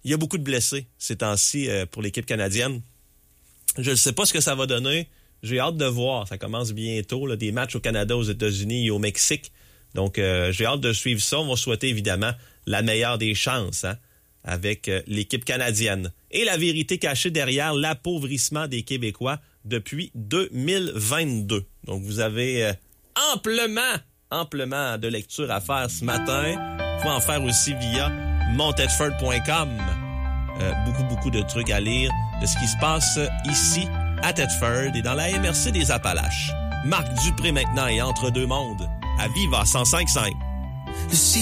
Il y a beaucoup de blessés ces temps-ci pour l'équipe canadienne. Je ne sais pas ce que ça va donner. J'ai hâte de voir. Ça commence bientôt, là, des matchs au Canada, aux États-Unis et au Mexique. Donc, j'ai hâte de suivre ça. On va souhaiter évidemment la meilleure des chances avec l'équipe canadienne. Et la vérité cachée derrière l'appauvrissement des Québécois depuis 2022. Donc, vous avez amplement de lecture à faire ce matin. Vous pouvez en faire aussi via montedford.com. Beaucoup de trucs à lire de ce qui se passe ici à Thetford et dans la MRC des Appalaches. Marc Dupré maintenant est entre deux mondes à Viva 105.5.